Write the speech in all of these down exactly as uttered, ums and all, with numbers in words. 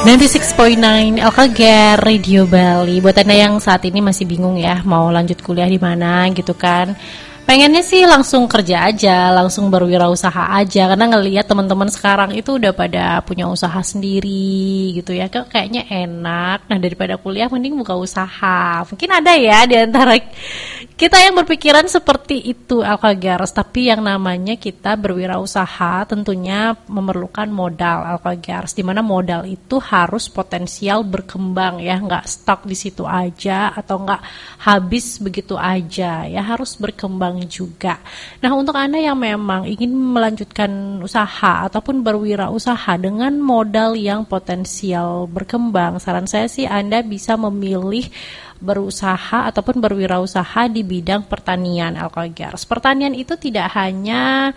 sembilan puluh enam koma sembilan L K G R Radio Bali. Buat Anda yang saat ini masih bingung ya mau lanjut kuliah di mana gitu kan, pengennya sih langsung kerja aja, langsung berwirausaha aja, karena ngelihat teman-teman sekarang itu udah pada punya usaha sendiri gitu ya, kok kayaknya enak. Nah, daripada kuliah mending buka usaha. Mungkin ada ya di antara kita yang berpikiran seperti itu, Alkagers, tapi yang namanya kita berwirausaha tentunya memerlukan modal, Alkagers, di mana modal itu harus potensial berkembang ya, nggak stuck di situ aja atau nggak habis begitu aja ya, harus berkembang juga. Nah, untuk Anda yang memang ingin melanjutkan usaha ataupun berwirausaha dengan modal yang potensial berkembang, saran saya sih Anda bisa memilih berusaha ataupun berwirausaha di bidang pertanian, Alkagers. Pertanian itu tidak hanya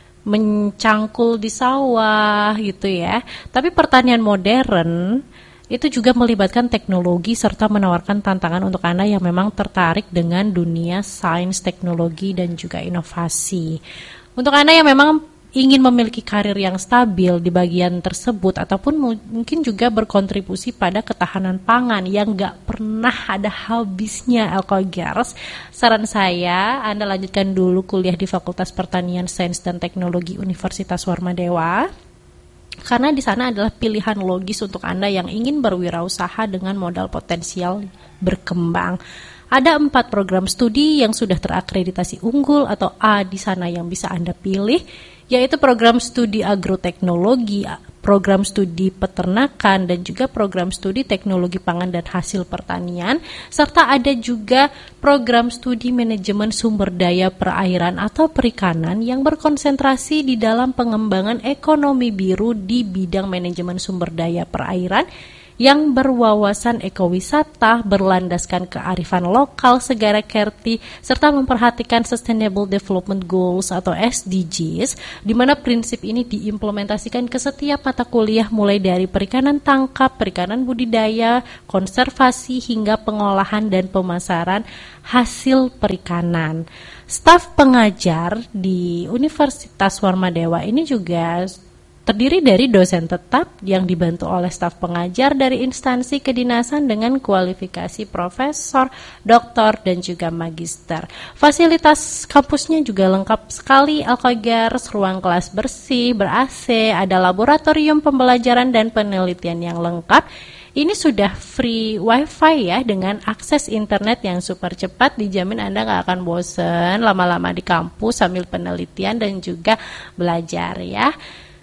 mencangkul di sawah gitu ya, tapi pertanian modern itu juga melibatkan teknologi serta menawarkan tantangan untuk Anda yang memang tertarik dengan dunia sains, teknologi, dan juga inovasi. Untuk Anda yang memang ingin memiliki karir yang stabil di bagian tersebut ataupun mungkin juga berkontribusi pada ketahanan pangan yang gak pernah ada habisnya, Alkagers, saran saya Anda lanjutkan dulu kuliah di Fakultas Pertanian, Sains, dan Teknologi Universitas Warmadewa, karena di sana adalah pilihan logis untuk Anda yang ingin berwirausaha dengan modal potensial berkembang. Ada empat program studi yang sudah terakreditasi unggul atau A di sana yang bisa Anda pilih, yaitu program studi agroteknologi, program studi peternakan, dan juga program studi teknologi pangan dan hasil pertanian, serta ada juga program studi manajemen sumber daya perairan atau perikanan yang berkonsentrasi di dalam pengembangan ekonomi biru di bidang manajemen sumber daya perairan yang berwawasan ekowisata, berlandaskan kearifan lokal, segara kerti, serta memperhatikan Sustainable Development Goals atau S D Gs, di mana prinsip ini diimplementasikan ke setiap mata kuliah mulai dari perikanan tangkap, perikanan budidaya, konservasi, hingga pengolahan dan pemasaran hasil perikanan. Staf pengajar di Universitas Warmadewa ini juga terdiri dari dosen tetap yang dibantu oleh staf pengajar dari instansi kedinasan dengan kualifikasi profesor, doktor, dan juga magister. Fasilitas kampusnya juga lengkap sekali, Alkagers, ruang kelas bersih, ber-A C, ada laboratorium pembelajaran dan penelitian yang lengkap. Ini sudah free wifi ya, dengan akses internet yang super cepat, dijamin Anda gak akan bosen lama-lama di kampus sambil penelitian dan juga belajar ya.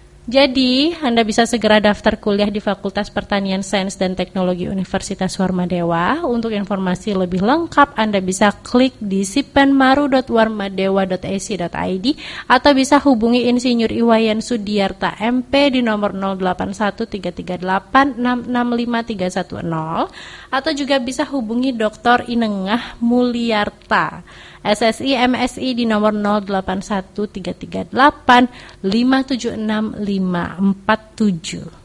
Jadi, Anda bisa segera daftar kuliah di Fakultas Pertanian, Sains, dan Teknologi Universitas Warmadewa. Untuk informasi lebih lengkap, Anda bisa klik di sipenmaru dot warmadewa dot a c dot i d atau bisa hubungi Insinyur Iwayan Sudiarta M P di nomor nol delapan satu tiga tiga delapan enam enam lima tiga satu nol atau juga bisa hubungi Doktor Inengah Mulyarta S S I M S I di nomor nol delapan satu tiga tiga delapan lima tujuh enam lima empat tujuh.